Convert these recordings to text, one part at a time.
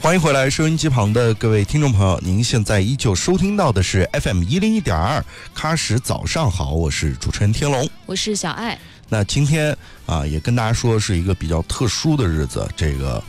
欢迎回来，收音机旁的各位听众朋友，您现在依旧收听到的是 FM101.2喀什早上好，我是主持人天龙， 我是小爱。 那今天也跟大家说是一个比较特殊的日子，这个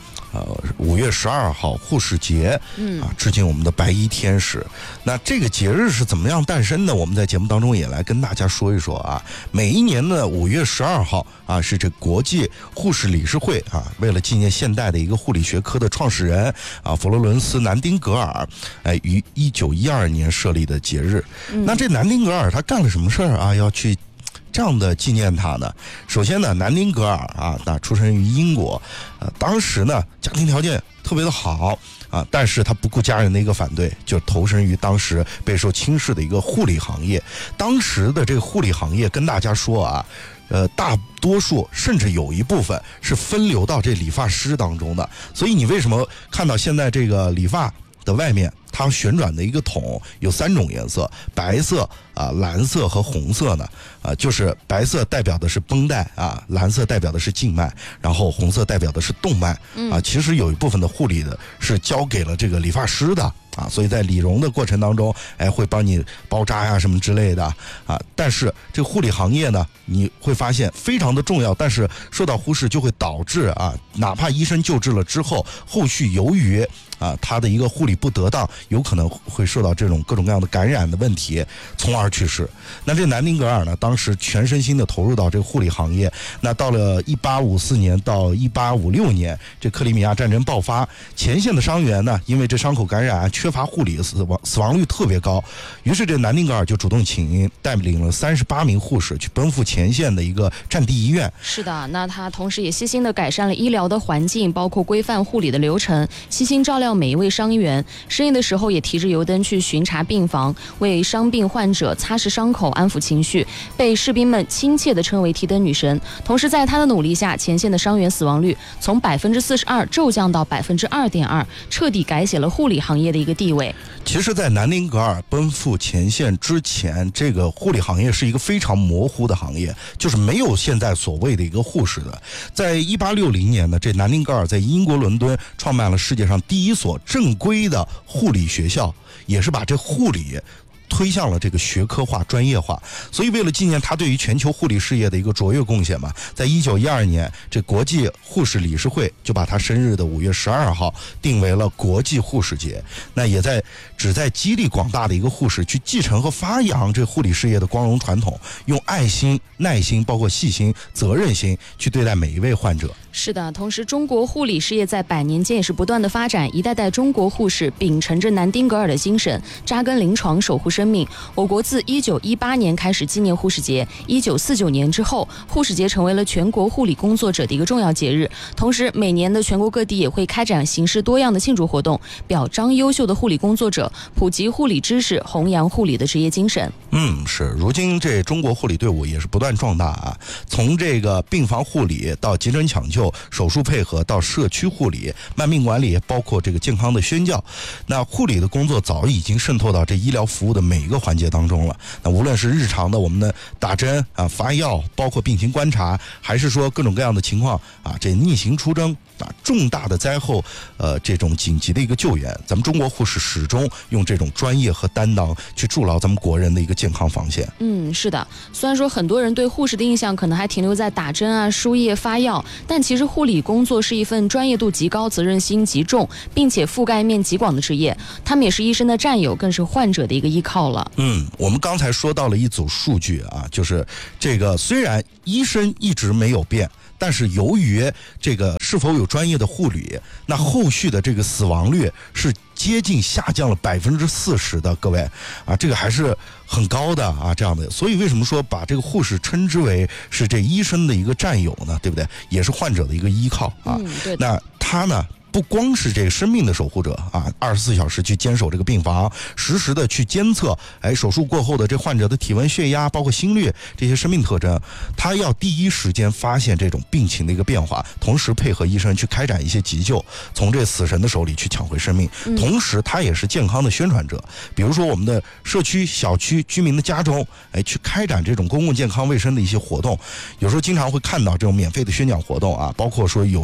5月12号护士节，致敬我们的白衣天使。那这个节日是怎么样诞生的？我们在节目当中也来跟大家说一说啊。每一年的5月12号是这国际护士理事会为了纪念现代的一个护理学科的创始人佛罗伦斯·南丁格尔，于1912年设立的节日。那这南丁格尔他干了什么事儿要去这样的纪念他呢？首先呢，南丁格尔那出生于英国，当时呢家庭条件特别的好但是他不顾家人的一个反对，就投身于当时备受轻视的一个护理行业。当时的这个护理行业跟大家说大多数甚至有一部分是分流到这理发师当中的。所以你为什么看到现在这个理发的外面它旋转的一个桶有3种颜色，白色蓝色和红色呢？就是白色代表的是绷带蓝色代表的是静脉，然后红色代表的是动脉其实有一部分的护理的是交给了这个理发师的所以在理容的过程当中会帮你包扎什么之类的但是这个护理行业呢，你会发现非常的重要，但是受到忽视就会导致哪怕医生救治了之后，后续由于他的一个护理不得当，有可能会受到这种各种各样的感染的问题，从而去世。那这南丁格尔呢，当时全身心的投入到这个护理行业。那到了1854年到1856年，这克里米亚战争爆发，前线的伤员呢，因为这伤口感染缺乏护理，死亡率特别高。于是这南丁格尔就主动请缨，带领了38名护士去奔赴前线的一个战地医院。 是的，那他同时也细心的改善了医疗的环境，包括规范护理的流程，悉心照料每一位伤员。深夜的时候也提着油灯去巡查病房，为伤病患者擦拭伤口，安抚情绪，被士兵们亲切地称为提灯女神。同时在他的努力下，前线的伤员死亡率从42%骤降到2.2%，彻底改写了护理行业的一个地位。 其实在南丁格尔奔赴前线之前，这个护理行业是一个非常模糊的行业，就是没有现在所谓的一个护士的。在1860年呢，这南丁格尔在英国伦敦创办了世界上第一所正规的护理学校，也是把这护理推向了这个学科化、专业化。所以为了纪念他对于全球护理事业的一个卓越贡献嘛，在1912年，这国际护士理事会就把他生日的5月12号定为了国际护士节。那也旨在激励广大的一个护士去继承和发扬这护理事业的光荣传统，用爱心、耐心，包括细心、责任心去对待每一位患者。 是的，同时中国护理事业在100年间也是不断的发展，一代代中国护士秉承着南丁格尔的精神，扎根临床，守护生命。我国自1918年开始纪念护士节，1949年之后，护士节成为了全国护理工作者的一个重要节日。同时每年的全国各地也会开展形式多样的庆祝活动，表彰优秀的护理工作者，普及护理知识，弘扬护理的职业精神。 是，如今这中国护理队伍也是不断壮大从这个病房护理到急诊抢救、手术配合到社区护理、慢病管理，包括这个健康的宣教。那护理的工作早已经渗透到这医疗服务的每一个环节当中了。那无论是日常的我们的打针发药，包括病情观察，还是说各种各样的情况这逆行出征重大的灾后这种紧急的一个救援，咱们中国护士始终用这种专业和担当去筑牢咱们国人的一个健康防线。 是的，虽然说很多人对护士的印象可能还停留在打针输液发药，但其实护理工作是一份专业度极高、责任心极重，并且覆盖面极广的职业。他们也是医生的战友，更是患者的一个依靠了。 我们刚才说到了一组数据就是这个虽然医生一直没有变，但是由于这个是否有专业的护理，那后续的这个死亡率是接近下降了40%的，各位这个还是很高的这样的。所以为什么说把这个护士称之为是这医生的一个战友呢？对不对？也是患者的一个依靠对。 那他呢？不光是这个生命的守护者24小时去坚守这个病房，实时的去监测手术过后的这患者的体温、血压，包括心率这些生命特征，他要第一时间发现这种病情的一个变化，同时配合医生去开展一些急救，从这死神的手里去抢回生命。同时他也是健康的宣传者，比如说我们的社区、小区居民的家中去开展这种公共健康卫生的一些活动，有时候经常会看到这种免费的宣讲活动包括说有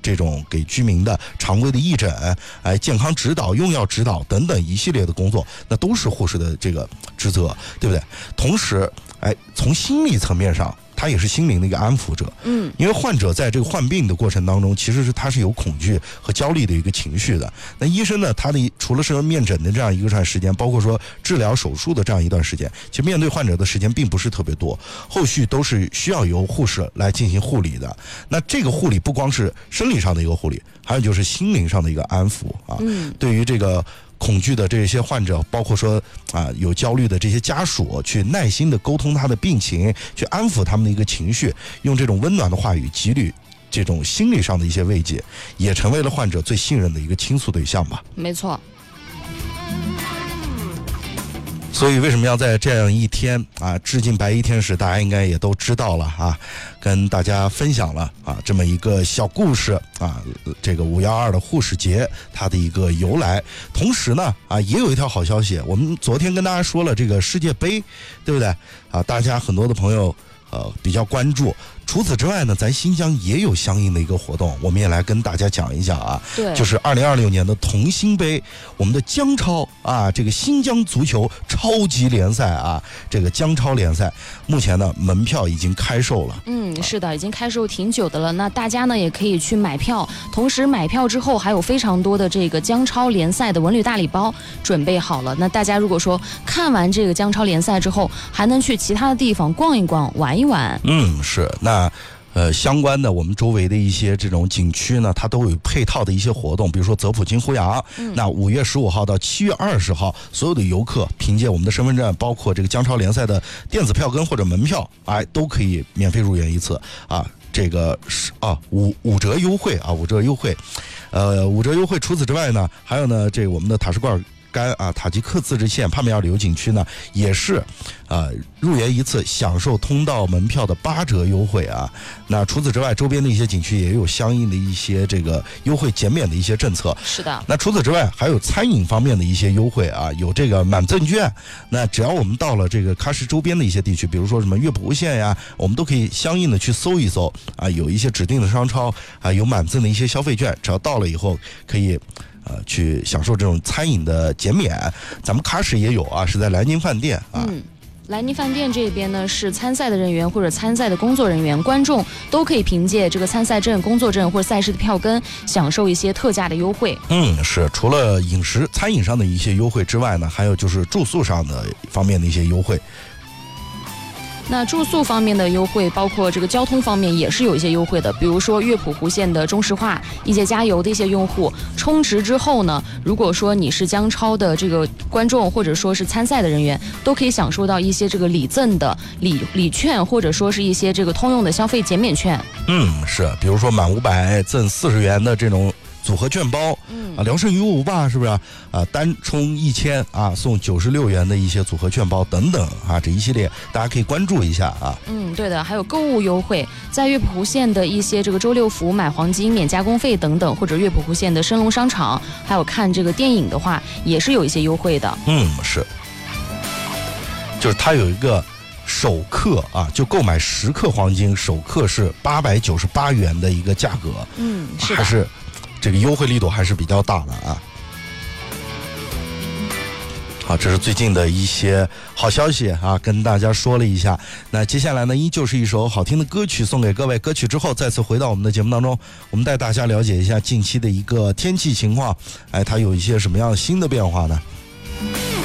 这种给居民的常规的义诊、健康指导、用药指导等等一系列的工作，那都是护士的这个职责，对不对？同时，从心理层面上，他也是心灵的一个安抚者，因为患者在这个患病的过程当中，其实他是有恐惧和焦虑的一个情绪的。那医生呢，他的除了是面诊的这样一段时间，包括说治疗手术的这样一段时间，其实面对患者的时间并不是特别多，后续都是需要由护士来进行护理的。那这个护理不光是生理上的一个护理，还有就是心灵上的一个安抚啊。对于这个恐惧的这些患者，包括说有焦虑的这些家属，去耐心的沟通他的病情，去安抚他们的一个情绪，用这种温暖的话语给予这种心理上的一些慰藉，也成为了患者最信任的一个倾诉对象吧。 没错。 所以为什么要在这样一天致敬白衣天使，大家应该也都知道了跟大家分享了这么一个小故事这个512的护士节它的一个由来。同时呢也有一条好消息，我们昨天跟大家说了这个世界杯，对不对大家很多的朋友比较关注。除此之外呢，咱新疆也有相应的一个活动，我们也来跟大家讲一讲对， 就是2026年的同心杯，我们的疆超这个新疆足球超级联赛这个疆超联赛，目前呢门票已经开售了。 是的，已经开售挺久的了。那大家呢也可以去买票，同时买票之后还有非常多的这个疆超联赛的文旅大礼包准备好了。那大家如果说看完这个疆超联赛之后，还能去其他的地方逛一逛、玩一玩。 是那。相关的我们周围的一些这种景区呢，它都有配套的一些活动，比如说泽普金湖洋，那5月15号到7月20号，所有的游客凭借我们的身份证，包括这个疆超联赛的电子票根或者门票，都可以免费入园一次这个是五折优惠5折优惠，5折优惠。除此之外呢，还有呢，这个我们的塔什罐干塔吉克自治县帕米尔旅游景区呢，也是入园一次享受通道门票的8折优惠那除此之外，周边的一些景区也有相应的一些这个优惠减免的一些政策。 是的。 那除此之外，还有餐饮方面的一些优惠有这个满赠券。那只要我们到了这个喀什周边的一些地区，比如说什么月浦县呀，我们都可以相应的去搜一搜有一些指定的商超有满赠的一些消费券，只要到了以后可以去享受这种餐饮的减免。咱们喀什也有是在蓝鲸饭店蓝鲸饭店这边呢，是参赛的人员或者参赛的工作人员、观众都可以凭借这个参赛证、工作证或者赛事的票根，享受一些特价的优惠。 是除了饮食、餐饮上的一些优惠之外呢，还有就是住宿上的方面的一些优惠。 那住宿方面的优惠，包括这个交通方面也是有一些优惠的。比如说乐浦湖县的中石化、一些加油的一些用户，充值之后呢，如果说你是疆超的这个观众或者说是参赛的人员，都可以享受到一些这个礼赠的礼券，或者说是一些这个通用的消费减免券。 是，比如说满500赠40元的这种组合券包，聊胜于无吧，是不是单充1000送96元的一些组合券包等等这一系列大家可以关注一下对的，还有购物优惠，在乐浦湖县的一些这个周六福买黄金免加工费等等，或者乐浦湖县的升龙商场，还有看这个电影的话，也是有一些优惠的。 是，就是它有一个首克就购买10克黄金，首克是898元的一个价格。 是的， 还是这个优惠力度还是比较大的好，这是最近的一些好消息跟大家说了一下。那接下来呢，依旧是一首好听的歌曲送给各位。歌曲之后再次回到我们的节目当中，我们带大家了解一下近期的一个天气情况，它有一些什么样新的变化呢？